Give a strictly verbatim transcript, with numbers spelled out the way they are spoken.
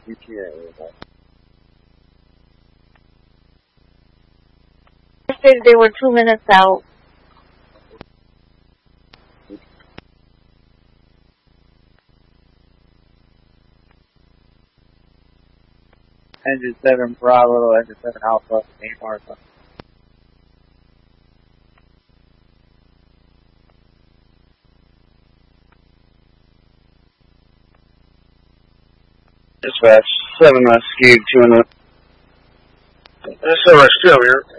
E T A. I stated they were two minutes out. Engine seven Bravo, engine seven Alpha, eight Martha. Dispatch, seven Rescue, two and one. This is Rescue over here.